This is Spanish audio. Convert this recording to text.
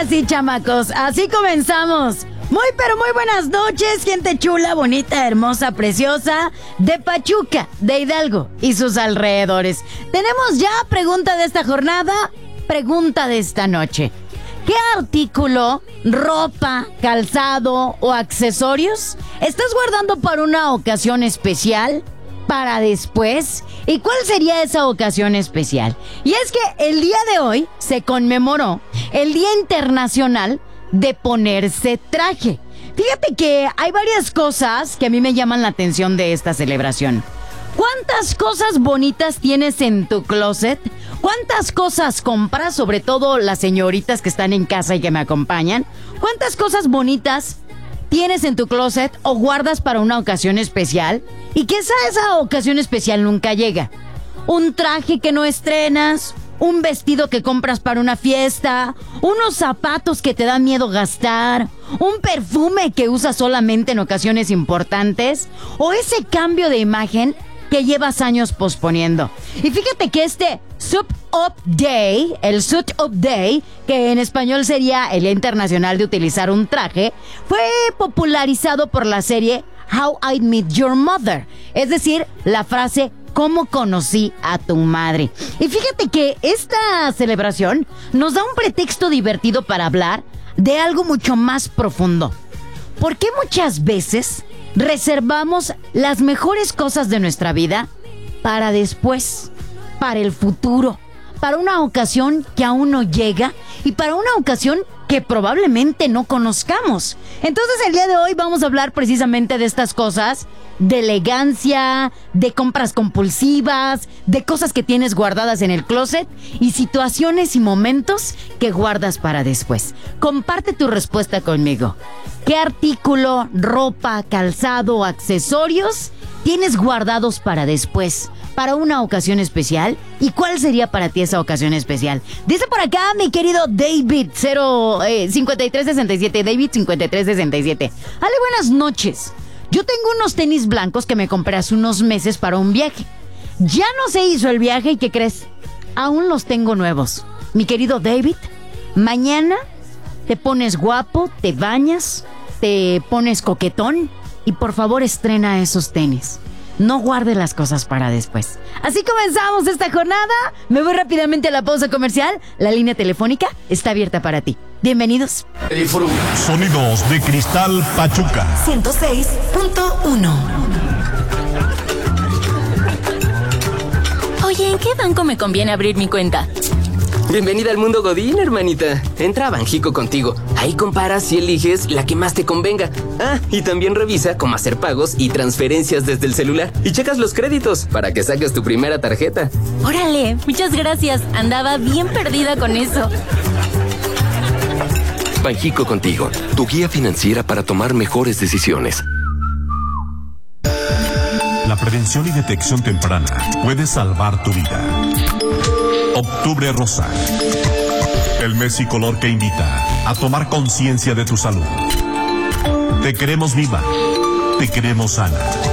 sí, chamacos, así comenzamos. Muy, pero muy buenas noches, gente chula, bonita, hermosa, preciosa, de Pachuca, de Hidalgo y sus alrededores. Tenemos ya pregunta de esta jornada, pregunta de esta noche. ¿Qué artículo, ropa, calzado o accesorios estás guardando para una ocasión especial? ¿Para después? ¿Y cuál sería esa ocasión especial? Y es que el día de hoy se conmemoró el Día Internacional de Ponerse Traje. Fíjate que hay varias cosas que a mí me llaman la atención de esta celebración. ¿Cuántas cosas bonitas tienes en tu closet? ¿Cuántas cosas compras? Sobre todo las señoritas que están en casa y que me acompañan. ¿Cuántas cosas bonitas tienes en tu closet o guardas para una ocasión especial? Y quizá esa ocasión especial nunca llega. Un traje que no estrenas, un vestido que compras para una fiesta, unos zapatos que te da miedo gastar, un perfume que usas solamente en ocasiones importantes, o ese cambio de imagen que llevas años posponiendo. Y fíjate que este Suit Up Day, el Suit Up Day, que en español sería el Día Internacional de Utilizar un Traje, fue popularizado por la serie How I Met Your Mother, es decir, la frase ¿cómo conocí a tu madre? Y fíjate que esta celebración nos da un pretexto divertido para hablar de algo mucho más profundo. ¿Por qué muchas veces reservamos las mejores cosas de nuestra vida para después, para el futuro, para una ocasión que aún no llega y para una ocasión que probablemente no conozcamos? Entonces el día de hoy vamos a hablar precisamente de estas cosas, de elegancia, de compras compulsivas, de cosas que tienes guardadas en el closet y situaciones y momentos que guardas para después. Comparte tu respuesta conmigo. ¿Qué artículo, ropa, calzado o accesorios tienes guardados para después, para una ocasión especial? ¿Y cuál sería para ti esa ocasión especial? Dice por acá mi querido David 5367, David 5367. Ale, buenas noches. Yo tengo unos tenis blancos que me compré hace unos meses para un viaje. Ya no se hizo el viaje y ¿qué crees? Aún los tengo nuevos. Mi querido David, mañana te pones guapo, te bañas, te pones coquetón y por favor estrena esos tenis. No guarde las cosas para después. Así comenzamos esta jornada. Me voy rápidamente a la pausa comercial. La línea telefónica está abierta para ti. Bienvenidos. Sonidos de Cristal Pachuca 106.1. Oye, ¿en qué banco me conviene abrir mi cuenta? Bienvenida al mundo Godín, hermanita. Entra a Banjico Contigo. Ahí comparas y eliges la que más te convenga. Ah, y también revisa cómo hacer pagos y transferencias desde el celular. Y checas los créditos para que saques tu primera tarjeta. Órale, muchas gracias. Andaba bien perdida con eso. Banjico Contigo, tu guía financiera para tomar mejores decisiones. La prevención y detección temprana puede salvar tu vida. Octubre Rosa, el mes y color que invita a tomar conciencia de tu salud. Te queremos viva, te queremos sana.